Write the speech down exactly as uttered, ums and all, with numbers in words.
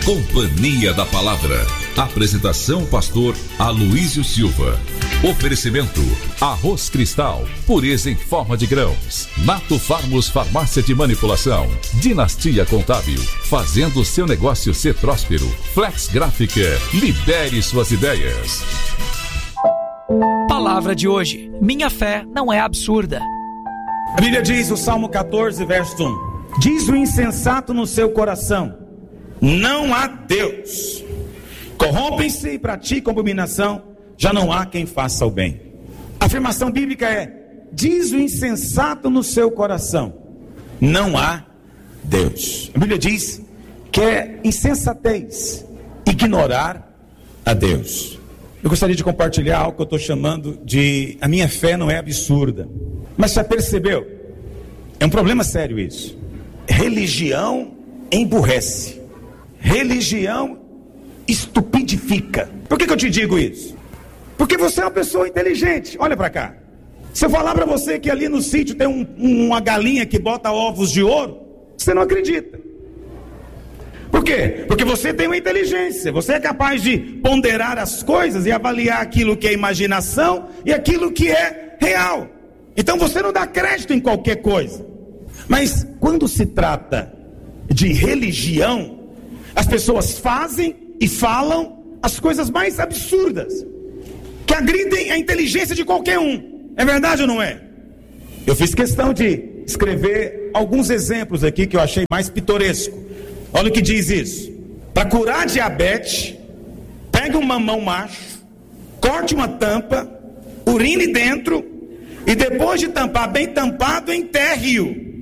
Companhia da Palavra. Apresentação pastor Aloísio Silva. Oferecimento Arroz Cristal, pureza em forma de grãos. Nato Farmos Farmácia de Manipulação. Dinastia Contábil, fazendo seu negócio ser próspero. Flex Gráfica, libere suas ideias. Palavra de hoje: minha fé não é absurda. A Bíblia diz, o Salmo catorze, verso um: diz o insensato no seu coração, não há Deus. Corrompem-se e praticam abominação, já não há quem faça o bem. A afirmação bíblica é: diz o insensato no seu coração, não há Deus. A Bíblia diz que é insensatez ignorar a Deus. Eu gostaria de compartilhar algo que eu estou chamando de: a minha fé não é absurda. Mas já percebeu? É um problema sério isso. Religião emburrece. Religião estupidifica. Por que que eu te digo isso? Porque você é uma pessoa inteligente. Olha para cá. Se eu falar para você que ali no sítio tem um, um, uma galinha que bota ovos de ouro, você não acredita. Por quê? Porque você tem uma inteligência. Você é capaz de ponderar as coisas e avaliar aquilo que é imaginação e aquilo que é real. Então você não dá crédito em qualquer coisa. Mas quando se trata de religião, as pessoas fazem e falam as coisas mais absurdas, que agridem a inteligência de qualquer um. É verdade ou não é? Eu fiz questão de escrever alguns exemplos aqui que eu achei mais pitoresco. Olha o que diz isso: para curar diabetes, pega um mamão macho, corte uma tampa, urine dentro, e depois de tampar bem tampado, enterre-o.